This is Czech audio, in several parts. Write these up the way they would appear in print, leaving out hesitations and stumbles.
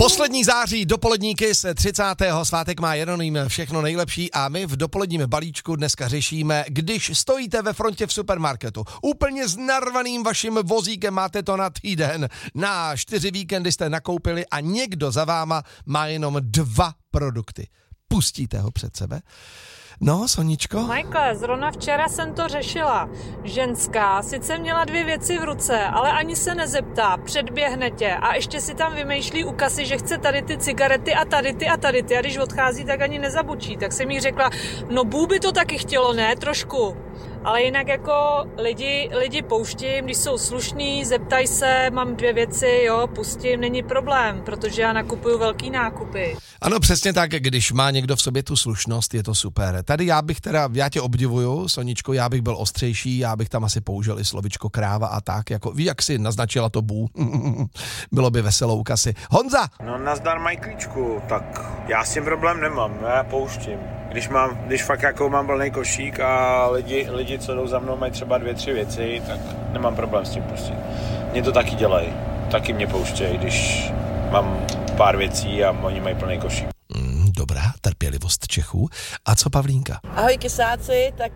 Poslední září, dopoledníky se 30. svátek má Jeroným, všechno nejlepší a my v dopoledním balíčku dneska řešíme, když stojíte ve frontě v supermarketu, úplně s narvaným vaším vozíkem, máte to na týden, na 4 víkendy jste nakoupili a někdo za váma má jenom 2 produkty. Pustíte ho před sebe? No, Soničko? Michael, zrovna včera jsem to řešila. Ženská sice měla 2 věci v ruce, ale ani se nezeptá, předběhne tě a ještě si tam vymýšlí u kasy, že chce tady ty cigarety a tady ty a tady ty a když odchází, tak ani nezabučí. Tak jsem jí řekla, no by to taky chtělo, ne? Trošku. Ale jinak jako lidi pouštím, když jsou slušní, zeptaj se, mám 2 věci, jo, pustím, není problém, protože já nakupuju velký nákupy. Ano, přesně tak, když má někdo v sobě tu slušnost, je to super. Tady já tě obdivuju, Soničko, já bych byl ostřejší, já bych tam asi použil i slovičko kráva a tak, jako ví, jak si naznačila to bů. Bylo by veselou kasy. Honza! No nazdar Majklíčku, tak já s tím problém nemám, já pouštím. Když fakt jako mám plný košík a lidi, co jdou za mnou, mají třeba 2-3 věci, tak nemám problém s tím pustit. Mě to taky dělají, taky mě pouštějí, když mám pár věcí a oni mají plný košík. Dobrá, trpělivost Čechů. A co Pavlínka? Ahoj kysáci, tak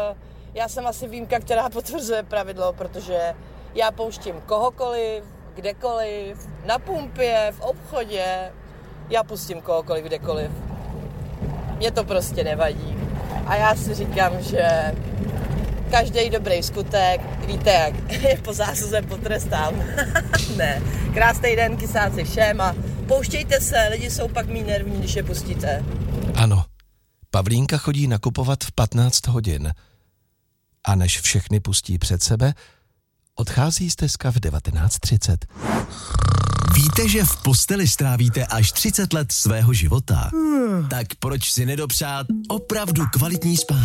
já jsem asi výjimka, která potvrzuje pravidlo, protože já pouštím kohokoliv, kdekoliv, na pumpě, v obchodě, já pustím kohokoliv, kdekoliv. Mně to prostě nevadí. A já si říkám, že každý dobrý skutek, víte jak, je po zásluze potrestán. Ne. Krásný den, kysáci všem a pouštějte se, lidi jsou pak méně nervní, když je pustíte. Ano, Pavlínka chodí nakupovat v 15 hodin. A než všechny pustí před sebe, odchází stezka v 19:30. Víte, že v posteli strávíte až 30 let svého života? Tak proč si nedopřát opravdu kvalitní spánek?